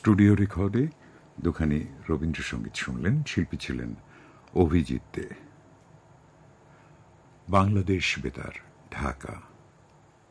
Studio রেকর্ডে দুখানি রবীন্দ্রসঙ্গীত শুনলেন। শিল্পী ছিলেন অভিজিৎ দে। বাংলাদেশ বেতার, ঢাকা।